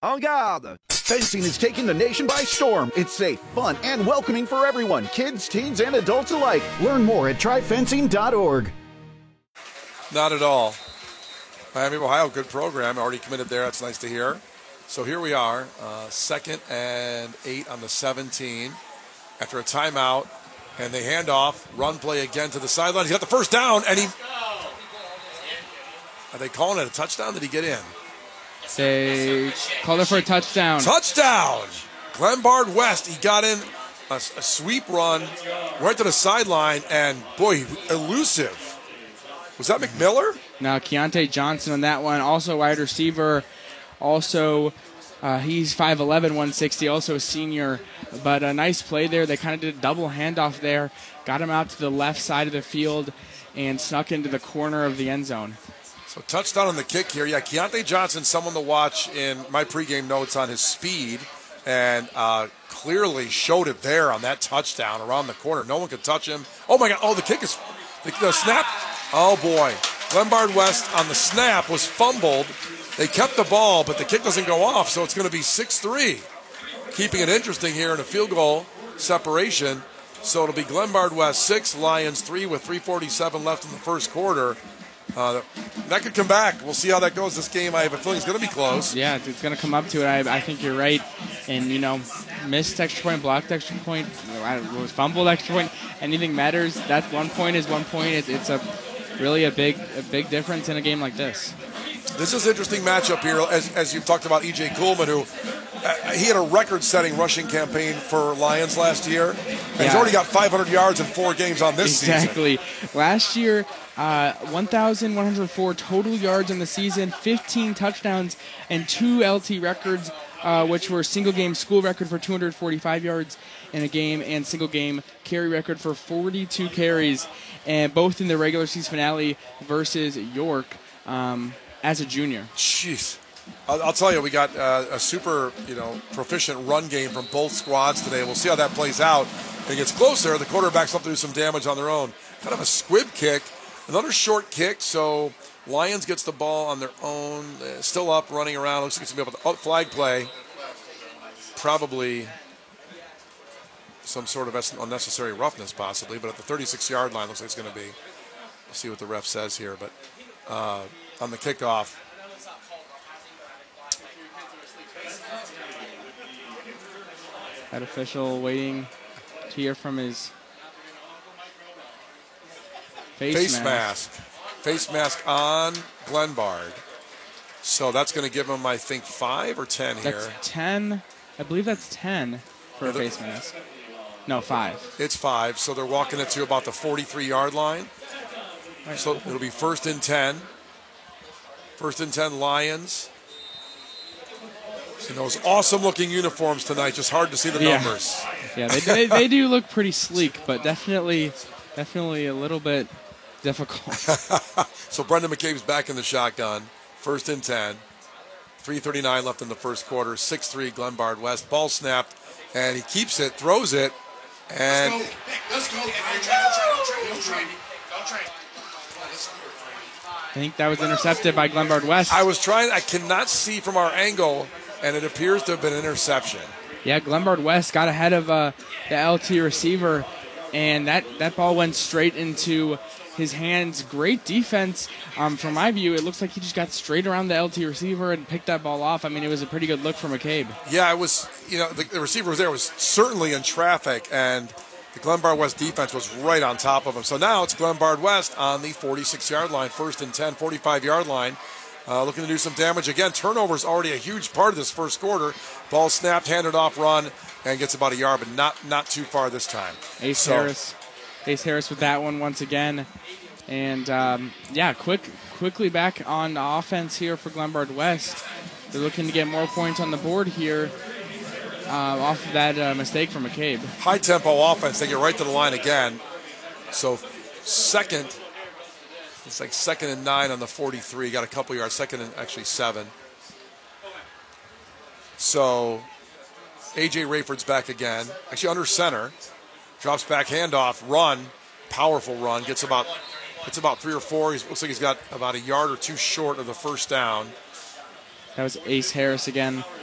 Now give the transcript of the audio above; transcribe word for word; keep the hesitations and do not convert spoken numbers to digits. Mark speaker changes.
Speaker 1: En garde! Fencing is taking the nation by storm. It's safe, fun, and welcoming for everyone, kids, teens, and adults alike. Learn more at try fencing dot org.
Speaker 2: Not at all. Miami of Ohio, good program. Already committed there. That's nice to hear. So here we are, uh, second and eight on the seventeen. After a timeout, and they hand off. Run play again to the sideline. He's got the first down, and he... Are they calling it a touchdown? Did he get in?
Speaker 3: They called it for a touchdown.
Speaker 2: Touchdown! Glenbard West, he got in a, a sweep run right to the sideline, and boy, elusive. Was that McMiller?
Speaker 3: Now, Keontae Johnson on that one. Also wide receiver. Also, uh, he's five eleven, one sixty, also a senior. But a nice play there. They kind of did a double handoff there. Got him out to the left side of the field and snuck into the corner of the end zone.
Speaker 2: So touchdown on the kick here. Yeah, Keontae Johnson, someone to watch in my pregame notes on his speed, and uh, clearly showed it there on that touchdown around the corner. No one could touch him. Oh, my God. Oh, the kick is – the, the snap. Oh, boy. Glenbard West on the snap was fumbled. They kept the ball, but the kick doesn't go off, so it's going to be six three. Keeping it interesting here in a field goal separation. So it'll be Glenbard West six, Lions three with three forty-seven left in the first quarter. Uh, that could come back. We'll see how that goes. This game, I have a feeling, is going to be close.
Speaker 3: Yeah, it's going to come up to it. I, I think you're right. And, you know, missed extra point, blocked extra point, was fumbled extra point. Anything matters. That one point is one point. It, it's a really a big a big difference in a game like this.
Speaker 2: This is an interesting matchup here, as, as you've talked about E J Kuhlman, who uh, he had a record-setting rushing campaign for Lions last year. And yeah. He's already got five hundred yards in four games on this
Speaker 3: exactly.
Speaker 2: season.
Speaker 3: Exactly. Last year, uh, one thousand one hundred four total yards in the season, fifteen touchdowns, and two L T records, uh, which were single-game school record for two hundred forty-five yards in a game and single-game carry record for forty-two carries, and both in the regular season finale versus York. Um, As a junior.
Speaker 2: Jeez. I'll, I'll tell you, we got uh, a super, you know, proficient run game from both squads today. We'll see how that plays out. When it gets closer, the quarterbacks have to do some damage on their own. Kind of a squib kick. Another short kick, so Lions gets the ball on their own. Uh, still up, running around. Looks like it's going to be able to oh, flag play. Probably some sort of unnecessary roughness, possibly, but at the thirty-six-yard line, looks like it's going to be. We'll see what the ref says here, but... Uh, on the kickoff.
Speaker 3: That official waiting to hear from his face,
Speaker 2: face
Speaker 3: mask.
Speaker 2: mask. Face mask on Glenbard. So that's going to give him, I think, five or ten here.
Speaker 3: That's ten. I believe that's ten for yeah, a face mask. No, five.
Speaker 2: It's five. So they're walking it to about the forty-three-yard line. Right. So it'll be first and ten. First and ten, Lions. In those awesome-looking uniforms tonight, just hard to see the
Speaker 3: yeah.
Speaker 2: numbers.
Speaker 3: Yeah, they, they they do look pretty sleek, but definitely, definitely a little bit difficult.
Speaker 2: So Brendan McCabe's back in the shotgun. First and ten. three thirty-nine left in the first quarter. six three, Glenbard West. Ball snapped, and he keeps it, throws it, and...
Speaker 4: Let's go. Let's go. Don't train, don't train, don't train. Don't train.
Speaker 3: I think that was intercepted by Glenbard West.
Speaker 2: I was trying, I cannot see from our angle, and it appears to have been an interception.
Speaker 3: Yeah, Glenbard West got ahead of uh, the L T receiver, and that, that ball went straight into his hands. Great defense. Um, from my view, it looks like he just got straight around the L T receiver and picked that ball off. I mean, it was a pretty good look for McCabe.
Speaker 2: Yeah, it was, you know, the, the receiver was there, was certainly in traffic, and the Glenbard West defense was right on top of him. So now it's Glenbard West on the forty-six-yard line, first and ten, forty-five-yard line, uh, looking to do some damage. Again, turnover's already a huge part of this first quarter. Ball snapped, handed off, run, and gets about a yard, but not not too far this time.
Speaker 3: Ace
Speaker 2: so.
Speaker 3: Harris, Ace Harris with that one once again. And, um, yeah, quick, quickly back on offense here for Glenbard West. They're looking to get more points on the board here. Uh, off of that uh, mistake from McCabe.
Speaker 2: High-tempo offense. They get right to the line again. So second, it's like second and nine on the forty-three. Got a couple yards. Second and actually seven. So A J Rayford's back again. Actually under center. Drops back, handoff, run. Powerful run. Gets about, it's about three or four. He looks like he's got about a yard or two short of the first down.
Speaker 3: That was Ace Harris again.